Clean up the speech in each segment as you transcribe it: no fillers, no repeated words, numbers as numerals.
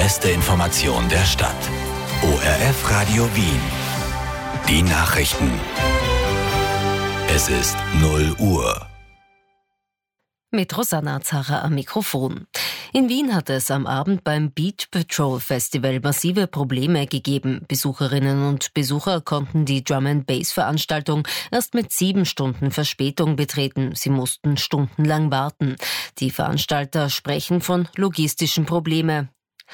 beste Information der Stadt. ORF Radio Wien. Die Nachrichten. Es ist 0 Uhr. Mit Rosanna Zara am Mikrofon. In Wien hat es am Abend beim Beat Patrol Festival massive Probleme gegeben. Besucherinnen und Besucher konnten die Drum-and-Bass-Veranstaltung erst mit 7 Stunden Verspätung betreten. Sie mussten stundenlang warten. Die Veranstalter sprechen von logistischen Problemen.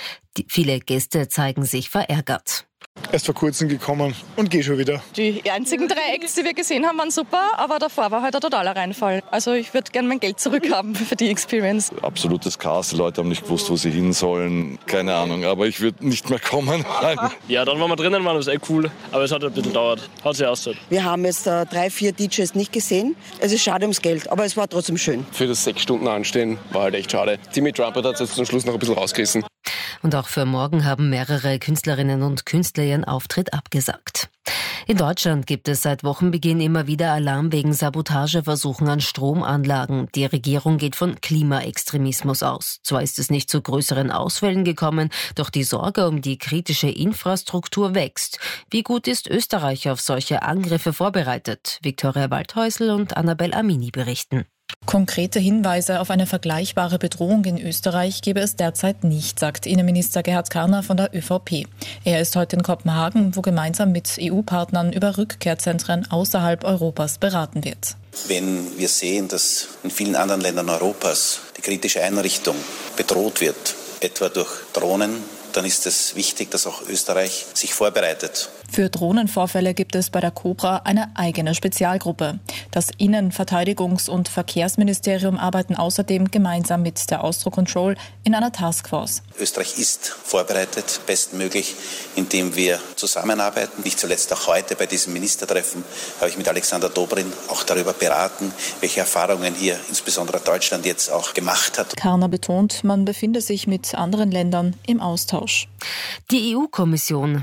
Viele Gäste zeigen sich verärgert. Erst vor kurzem gekommen und gehe schon wieder. Die einzigen 3 Acts, die wir gesehen haben, waren super, aber davor war halt ein totaler Reinfall. Also ich würde gerne mein Geld zurückhaben für die Experience. Absolutes Chaos, die Leute haben nicht gewusst, wo sie hin sollen. Keine Ahnung, aber ich würde nicht mehr kommen. Ja, dann waren wir drinnen, waren das cool, aber es hat ein bisschen gedauert. Hat sich ausgezahlt. Wir haben jetzt 3, 4 DJs nicht gesehen. Es ist schade ums Geld, aber es war trotzdem schön. Für das 6 Stunden Anstehen war halt echt schade. Timmy Trumpet hat es jetzt zum Schluss noch ein bisschen rausgerissen. Und auch für morgen haben mehrere Künstlerinnen und Künstler ihren Auftritt abgesagt. In Deutschland gibt es seit Wochenbeginn immer wieder Alarm wegen Sabotageversuchen an Stromanlagen. Die Regierung geht von Klimaextremismus aus. Zwar ist es nicht zu größeren Ausfällen gekommen, doch die Sorge um die kritische Infrastruktur wächst. Wie gut ist Österreich auf solche Angriffe vorbereitet? Viktoria Waldhäusl und Annabel Amini berichten. Konkrete Hinweise auf eine vergleichbare Bedrohung in Österreich gebe es derzeit nicht, sagt Innenminister Gerhard Karner von der ÖVP. Er ist heute in Kopenhagen, wo gemeinsam mit EU-Partnern über Rückkehrzentren außerhalb Europas beraten wird. Wenn wir sehen, dass in vielen anderen Ländern Europas die kritische Einrichtung bedroht wird, etwa durch Drohnen, dann ist es wichtig, dass auch Österreich sich vorbereitet. Für Drohnenvorfälle gibt es bei der Cobra eine eigene Spezialgruppe. Das Innen-, Verteidigungs- und Verkehrsministerium arbeiten außerdem gemeinsam mit der Austro Control in einer Taskforce. Österreich ist vorbereitet, bestmöglich, indem wir zusammenarbeiten. Nicht zuletzt auch heute bei diesem Ministertreffen habe ich mit Alexander Dobrindt auch darüber beraten, welche Erfahrungen hier insbesondere Deutschland jetzt auch gemacht hat. Karner betont, man befinde sich mit anderen Ländern im Austausch. Die EU-Kommissarin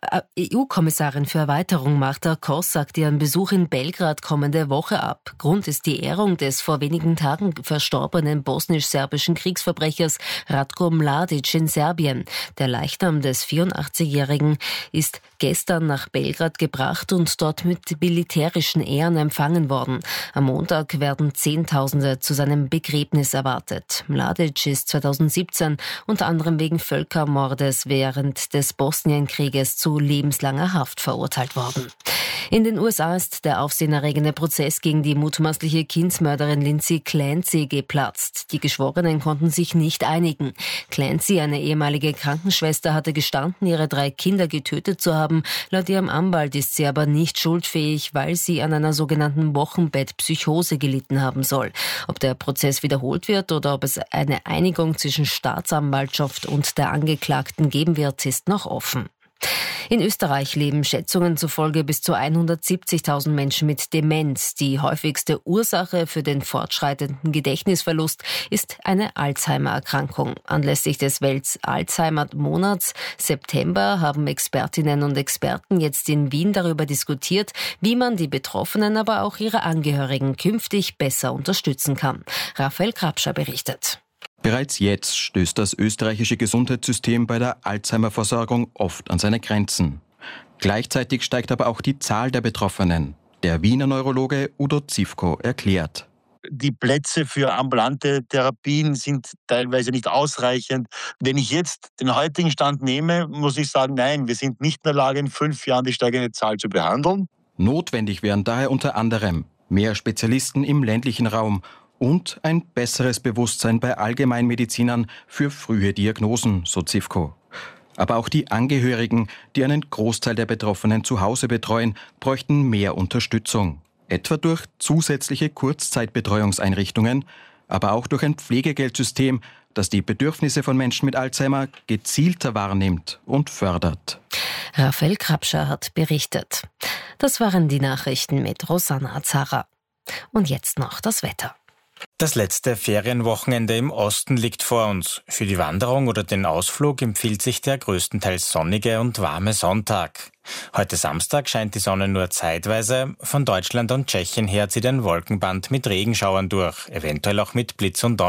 für Erweiterung Marta Kos sagt ihren Besuch in Belgrad kommende Woche ab. Grund ist die Ehrung des vor wenigen Tagen verstorbenen bosnisch-serbischen Kriegsverbrechers Ratko Mladic in Serbien. Der Leichnam des 84-Jährigen ist gestern nach Belgrad gebracht und dort mit militärischen Ehren empfangen worden. Am Montag werden Zehntausende zu seinem Begräbnis erwartet. Mladic ist 2017 unter anderem wegen Völkermordes während des Bosnienkrieges zu lebenslanger Haft verurteilt worden. In den USA ist der aufsehenerregende Prozess gegen die mutmaßliche Kindsmörderin Lindsay Clancy geplatzt. Die Geschworenen konnten sich nicht einigen. Clancy, eine ehemalige Krankenschwester, hatte gestanden, ihre 3 Kinder getötet zu haben. Laut ihrem Anwalt ist sie aber nicht schuldfähig, weil sie an einer sogenannten Wochenbettpsychose gelitten haben soll. Ob der Prozess wiederholt wird oder ob es eine Einigung zwischen Staatsanwaltschaft und der Angeklagten geben wird, ist noch offen. In Österreich leben Schätzungen zufolge bis zu 170.000 Menschen mit Demenz. Die häufigste Ursache für den fortschreitenden Gedächtnisverlust ist eine Alzheimer-Erkrankung. Anlässlich des Welt-Alzheimer-Monats September haben Expertinnen und Experten jetzt in Wien darüber diskutiert, wie man die Betroffenen, aber auch ihre Angehörigen künftig besser unterstützen kann. Raphael Krapscher berichtet. Bereits jetzt stößt das österreichische Gesundheitssystem bei der Alzheimer-Versorgung oft an seine Grenzen. Gleichzeitig steigt aber auch die Zahl der Betroffenen. Der Wiener Neurologe Udo Zivko erklärt. Die Plätze für ambulante Therapien sind teilweise nicht ausreichend. Wenn ich jetzt den heutigen Stand nehme, muss ich sagen, nein, wir sind nicht in der Lage, in 5 Jahren die steigende Zahl zu behandeln. Notwendig wären daher unter anderem mehr Spezialisten im ländlichen Raum und ein besseres Bewusstsein bei Allgemeinmedizinern für frühe Diagnosen, so Zivko. Aber auch die Angehörigen, die einen Großteil der Betroffenen zu Hause betreuen, bräuchten mehr Unterstützung. Etwa durch zusätzliche Kurzzeitbetreuungseinrichtungen, aber auch durch ein Pflegegeldsystem, das die Bedürfnisse von Menschen mit Alzheimer gezielter wahrnimmt und fördert. Raphael Krapscher hat berichtet. Das waren die Nachrichten mit Rosanna Zara. Und jetzt noch das Wetter. Das letzte Ferienwochenende im Osten liegt vor uns. Für die Wanderung oder den Ausflug empfiehlt sich der größtenteils sonnige und warme Sonntag. Heute Samstag scheint die Sonne nur zeitweise. Von Deutschland und Tschechien her zieht ein Wolkenband mit Regenschauern durch, eventuell auch mit Blitz und Donner.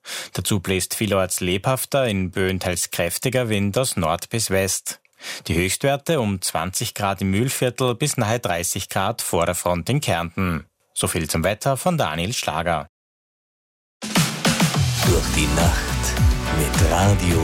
Dazu bläst vielorts lebhafter, in Böen teils kräftiger Wind aus Nord bis West. Die Höchstwerte um 20 Grad im Mühlviertel bis nahe 30 Grad vor der Front in Kärnten. So viel zum Wetter von Daniel Schlager. Durch die Nacht mit Radio